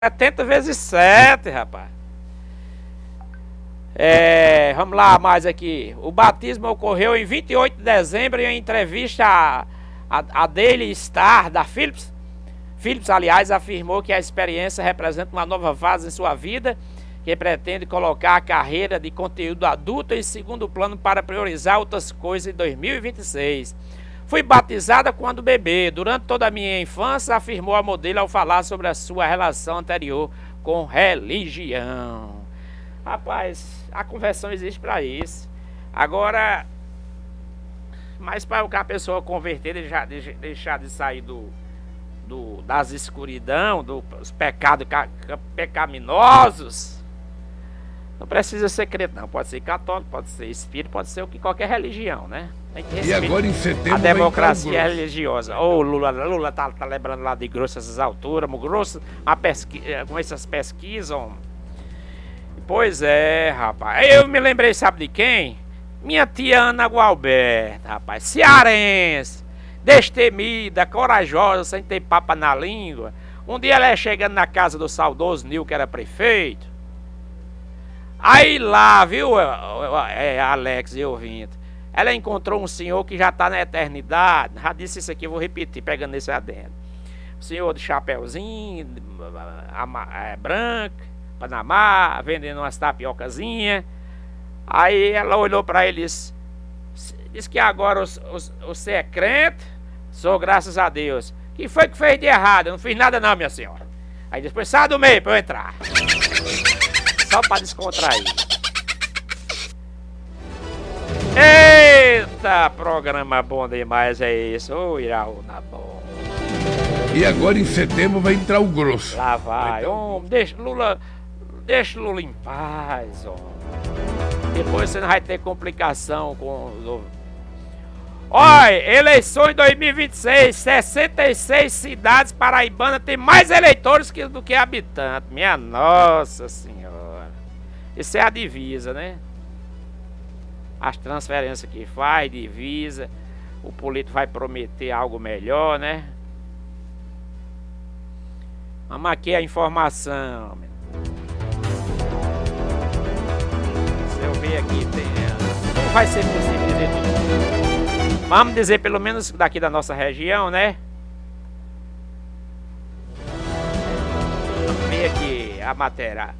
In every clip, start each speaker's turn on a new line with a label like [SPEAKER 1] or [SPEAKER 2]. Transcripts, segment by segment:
[SPEAKER 1] 70 vezes 7, rapaz. Vamos lá, mais aqui. O batismo ocorreu em 28 de dezembro em entrevista a Daily Star da Philips. Philips, aliás, afirmou que a experiência representa uma nova fase em sua vida, que pretende colocar a carreira de conteúdo adulto em segundo plano para priorizar outras coisas em 2026. Fui batizada quando bebê. Durante toda a minha infância, afirmou a modelo ao falar sobre a sua relação anterior com religião. Rapaz, a conversão existe para isso. Agora, mas para a pessoa converter, deixar de sair das escuridão, dos pecados pecaminosos, não precisa ser crente, não. Pode ser católico, pode ser espírita, pode ser qualquer religião, né?
[SPEAKER 2] E agora em setembro
[SPEAKER 1] a democracia religiosa. Ô, Lula tá lembrando lá de Grosso essas alturas, Grosso, com essas pesquisas. Pois é, rapaz. Eu me lembrei, sabe de quem? Minha tia Ana Gualberta, rapaz. Cearense, destemida, corajosa, sem ter papa na língua. Um dia ela chegando na casa do saudoso Nil, que era prefeito. Aí lá, viu, Alex e ouvinte, ela encontrou um senhor que já está na eternidade. Já disse isso aqui, eu vou repetir, pegando nesse adendo. O senhor de chapéuzinho, branco, Panamá, vendendo umas tapiocazinhas. Aí ela olhou para ele e disse que agora você é crente? Sou, graças a Deus. Que foi que fez de errado? Eu não fiz nada não, minha senhora. Aí depois sai do meio para eu entrar. Só para descontrair. Eita, programa bom demais é esse. Ô, Iraúna bom.
[SPEAKER 2] E agora em setembro vai entrar o grosso.
[SPEAKER 1] Lá vai, homem, deixa Lula em paz, homem. Depois você não vai ter complicação com... Olha, eleições 2026, 66 cidades paraibanas tem mais eleitores do que habitantes. Minha Nossa Senhora. Isso é a divisa, né? As transferências que faz, divisa. O político vai prometer algo melhor, né? Vamos aqui a informação. Se eu ver aqui, não vai ser possível dizer tudo. Vamos dizer pelo menos daqui da nossa região, né? Vamos ver aqui a matéria.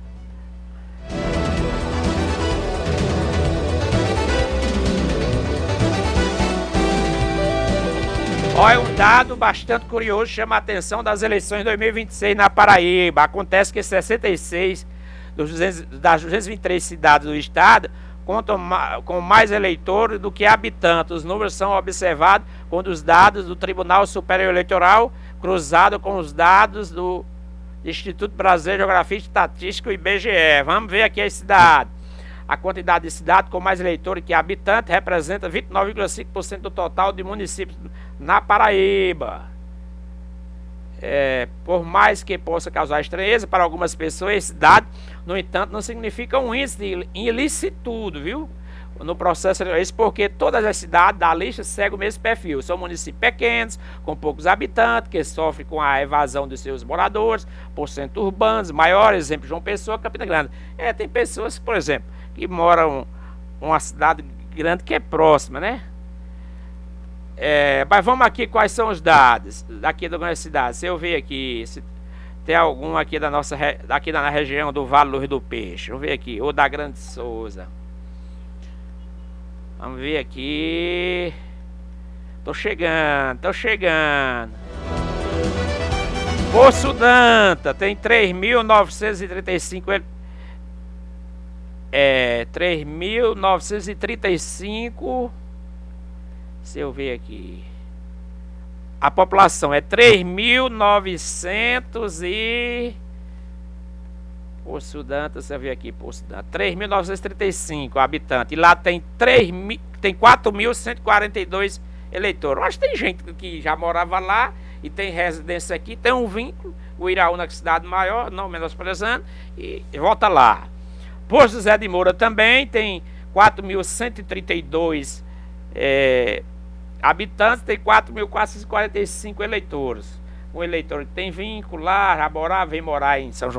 [SPEAKER 1] Olha, um dado bastante curioso chama a atenção das eleições de 2026 na Paraíba. Acontece que 66 das 223 cidades do estado contam com mais eleitores do que habitantes. Os números são observados quando os dados do Tribunal Superior Eleitoral cruzados com os dados do Instituto Brasileiro de Geografia e Estatística, o IBGE. Vamos ver aqui as cidades. A quantidade de cidades com mais eleitores que habitantes representa 29,5% do total de municípios na Paraíba. Por mais que possa causar estranheza para algumas pessoas, esse dado, no entanto, não significa um índice de ilicitude, viu? No processo, isso porque todas as cidades da lista seguem o mesmo perfil. São municípios pequenos, com poucos habitantes, que sofrem com a evasão dos seus moradores, por centros urbanos maiores, exemplo, João Pessoa, Campina Grande. Tem pessoas, por exemplo, que moram em uma cidade grande que é próxima, né? Mas vamos aqui, quais são os dados daqui da nossa cidade. Se eu ver aqui, se tem algum aqui daqui na região do Vale do Rio do Peixe. Vamos ver aqui, ou da Grande Souza. Vamos ver aqui. Tô chegando. Poço Danta tem 3.935. 3.935. Se eu ver aqui, a população é 3.900 e... Poço Danta, você vê aqui, Poço Danta, 3.935 habitantes. E lá tem 4.142 eleitores. Acho que tem gente que já morava lá e tem residência aqui, tem um vínculo. O Iraúna, que é cidade maior, não menosprezando, e volta lá. Poço José de Moura também tem 4.132 habitantes, tem 4.445 eleitores. um eleitor que tem vínculo lá, já morar, vem morar em São João